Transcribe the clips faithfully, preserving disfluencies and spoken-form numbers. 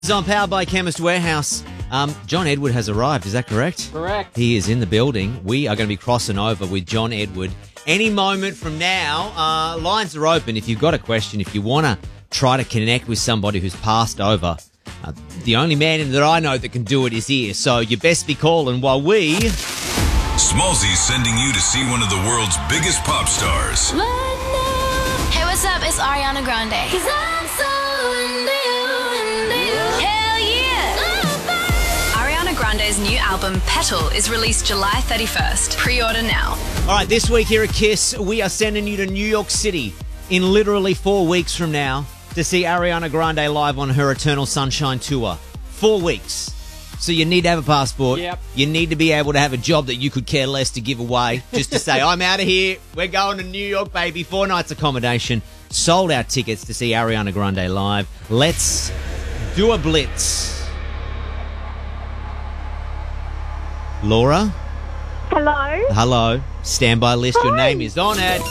It's on Powered by Chemist Warehouse. Um, John Edward has arrived, is that correct? Correct. He is in the building. We are going to be crossing over with John Edward any moment from now. Uh, lines are open. If you've got a question, if you want to try to connect with somebody who's passed over, uh, the only man that I know that can do it is here. So you best be calling while we... Smallzy's sending you to see one of the world's biggest pop stars. Hey, what's up? It's Ariana Grande. Cause I'm so into you, into you. Hell yeah! Ariana Grande's new album, Petal, is released July thirty-first. Pre-order now. All right, this week here at KISS, we are sending you to New York City in literally four weeks from now to see Ariana Grande live on her Eternal Sunshine tour. Four weeks. So you need to have a passport. Yep. You need to be able to have a job that you could care less to give away. Just to say, I'm out of here. We're going to New York, baby. Four nights accommodation. Sold out tickets to see Ariana Grande live. Let's do a blitz. Laura? Hello. Hello. Standby list. Your Hi. name is on it.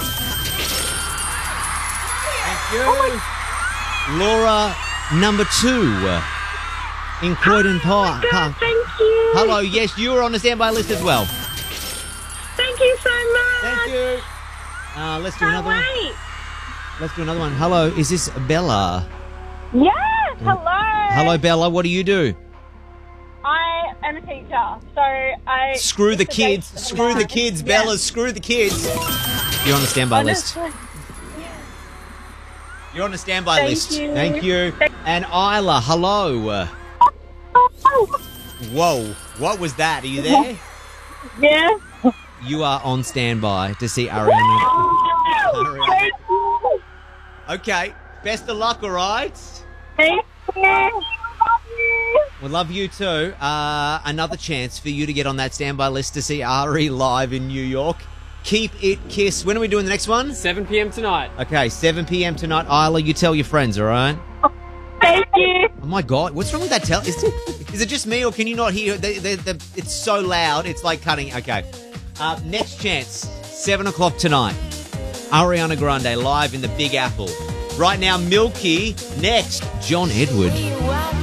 Thank you. Oh Laura, number two. In Croydon Park. God, thank you. Hello, yes, you are on the standby list as well. Thank you so much. Thank you. Uh, let's do Can't another one. wait. Let's do another one. Hello, is this Bella? Yes. Hello. Hello, Bella. What do you do? I am a teacher, so I. Screw the it's a kids. basic Screw the one. kids, Yeah. Bella. Screw the kids. You're on the standby list. Honestly. You're on the standby Thank list. you. Thank you. And Isla, hello. Oh, Whoa, what was that? Are you there? yeah. You are on standby to see Ariana. Ariana. Thank you. Okay, best of luck, all right? Thank you. We love you too. Uh, another chance for you to get on that standby list to see Ari live in New York. Keep it KISS. When are we doing the next one? seven p.m. tonight. Okay, seven p.m. tonight. Isla, you tell your friends, all right? Thank you. Oh my God, what's wrong with that? Tell is, is it just me or can you not hear? The, the, the, it's so loud. It's like cutting. Okay. Uh, next chance, seven o'clock tonight. Ariana Grande live in the Big Apple. Right now, Milky. Next, John Edward.